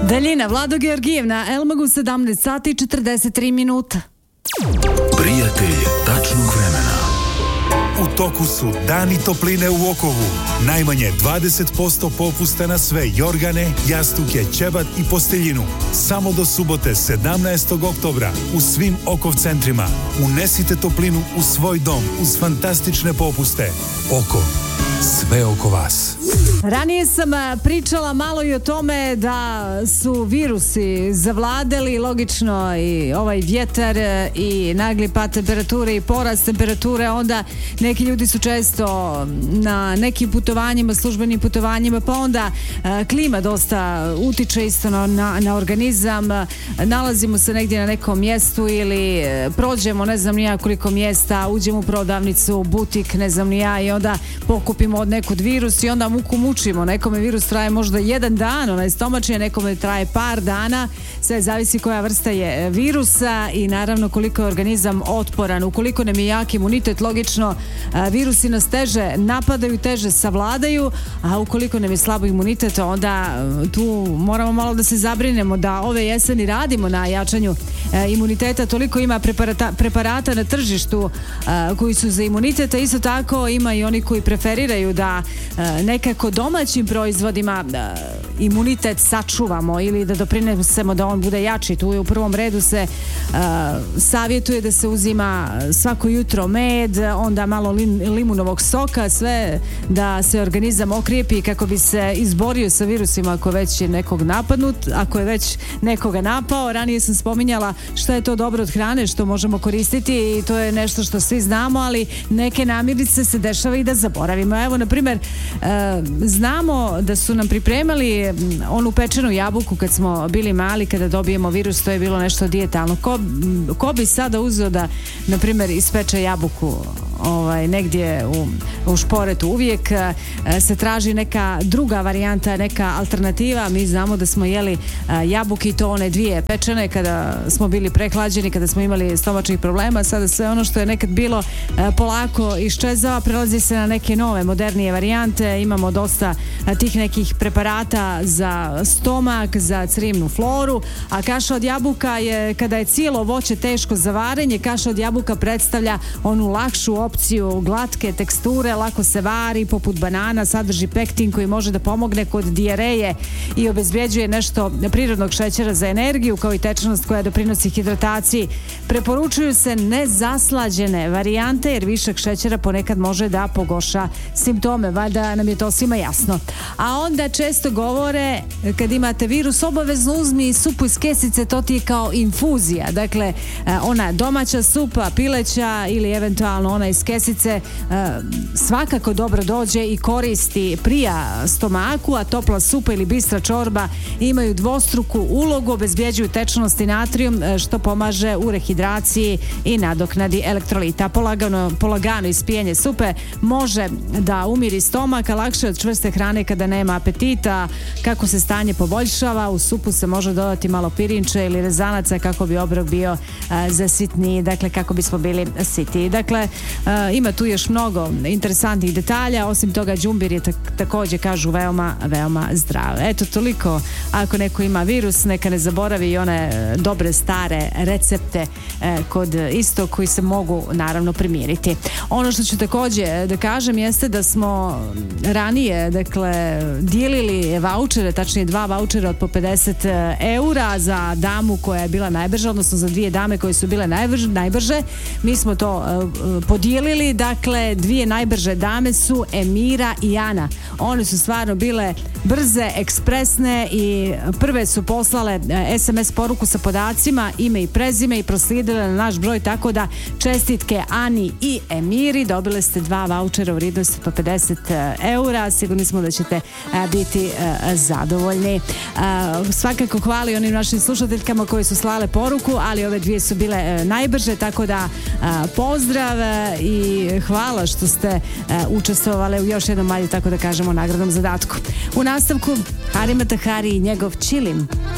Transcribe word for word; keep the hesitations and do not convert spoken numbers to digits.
Daljina, Vlado Georgijev na Elmagu, sedamnaest sati i četrdeset tri minuta. Prijatelj tačnog vremena. U toku su Dani topline u Okovu. Najmanje dvadeset posto popusta na sve jorgane, jastuke, ćebat i posteljinu. Samo do subote sedamnaestog oktobra u svim Okov centrima. Unesite toplinu u svoj dom uz fantastične popuste. Oko. Sve oko vas. Ranije sam pričala malo i o tome da su virusi zavladali, logično, i ovaj vjetar i nagli pad temperature i porast temperature. Onda neki ljudi su često na nekim putovanjima, službenim putovanjima, pa onda klima dosta utiče isto na, na organizam. Nalazimo se negdje na nekom mjestu ili prođemo ne znam ni ja koliko mjesta, uđemo u prodavnicu, butik, ne znam ni ja, i onda pokupimo od nekud virus i onda muku mučimo. Nekome virus traje možda jedan dan, onaj stomačni, nekome traje par dana, sve zavisi koja vrsta je virusa i naravno koliko je organizam otporan. Ukoliko nam je jak imunitet, logično, virusi nas teže napadaju, teže savladaju, a ukoliko nam je slabo imunitet, onda tu moramo malo da se zabrinemo da ove jeseni radimo na jačanju imuniteta. Toliko ima preparata, preparata na tržištu koji su za imunitet, a isto tako ima i oni koji preferiraju da nekako domaćim proizvodima imunitet sačuvamo ili da doprinesemo da on bude jači. Tu je u prvom redu se savjetuje da se uzima svako jutro med, onda malo limunovog soka, sve da se organizam okrijepi kako bi se izborio sa virusima ako već je nekog napadnut, ako je već nekoga napao. Ranije sam spominjala šta je to dobro od hrane, što možemo koristiti, i to je nešto što svi znamo, ali neke namirnice se dešava i da zaboravimo. Evo, na primjer, znamo da su nam pripremali onu pečenu jabuku kad smo bili mali, kada dobijemo virus, to je bilo nešto dijetalno. Ko, ko bi sada uzeo da, na primjer, ispeče jabuku ovaj, negdje u, u šporetu? Uvijek se traži neka druga varijanta, neka alternativa. Mi znamo da smo jeli jabuke, i to one dvije pečene kada smo bili prehlađeni, kada smo imali stomačnih problema. Sada sve ono što je nekad bilo polako iščezava, prelazi se na neke nove, modernije varijante. Imamo dosta tih nekih preparata za stomak, za crivnu floru, a kaša od jabuka je, kada je cijelo voće teško za varenje, kaša od jabuka predstavlja onu lakšu opciju, glatke teksture, lako se vari, poput banana, sadrži pektin koji može da pomogne kod dijareje i obezbjeđuje nešto prirodnog šećera za energiju, kao i tečnost koja doprinosi hidrataciji. Preporučuju se nezaslađene varijante, jer višak šećera ponekad može da pogoša simptome. Valjda nam je to svima jasno. A onda često govore, kad imate virus, obavezno uzmi supu iz kesice, to ti je kao infuzija. Dakle, ona domaća supa, pileća ili eventualno ona iz kesice, svakako dobro dođe i koristi, prija stomaku, a topla supa ili bistra čorba imaju dvostruku ulogu, obezbjeđuju tečnost i natrijum, što pomaže u rehidraciji i nadoknadi elektrolita. Polagano, polagano ispijanje supe može da umiri stomak, a lakše od čvrste hrane kada nema apetita. Kako se stanje poboljšava, u supu se može dodati malo pirinče ili rezanaca kako bi obrok bio a, zasitniji, dakle kako bismo bili sitiji. Dakle, a, ima tu još mnogo interesantnih detalja. Osim toga, đumbir je tak, također, kažu, veoma, veoma zdrav. Eto, toliko. Ako neko ima virus, neka ne zaboravi i one dobre stare recepte e, kod istog, koji se mogu naravno primiriti. Ono što ću također da kažem jeste da smo ranije, dakle, dijelili vaučere, tačnije dva vaučera od po pedeset eura za damu koja je bila najbrža, odnosno za dvije dame koje su bile najbrže, najbrže. Mi smo to uh, podijelili, dakle, dvije najbrže dame su Emira i Ana. One su stvarno bile brze, ekspresne i prve su poslale es em es poruku sa podacima, ime i prezime, i proslijedile na naš broj, tako da čestitke Ani i Emiri, dobile ste dva vaučera u vrijednosti po pedeset eura. Sigurni smo da ćete a, biti a, zadovoljni. A, svakako hvali onim našim slušateljkama koji su slale poruku, ali ove dvije su bile a, najbrže, tako da a, pozdrav a, i hvala što ste a, učestvovali u još jednom, malju, tako da kažemo, nagradnom zadatku. U nastavku Harima Tahari i njegov Čilim.